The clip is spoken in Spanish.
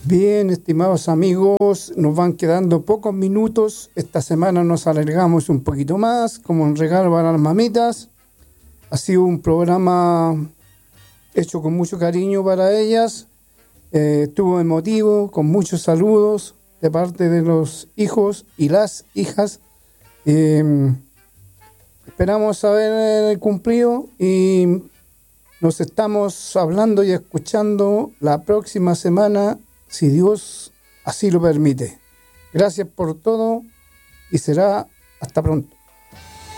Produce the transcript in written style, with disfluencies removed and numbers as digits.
Bien, estimados amigos, nos van quedando pocos minutos. Esta semana nos alargamos un poquito más, como un regalo para las mamitas. Ha sido un programa hecho con mucho cariño para ellas. Estuvo emotivo, con muchos saludos de parte de los hijos y las hijas. Esperamos haber cumplido y nos estamos hablando y escuchando la próxima semana, si Dios así lo permite. Gracias por todo y será hasta pronto.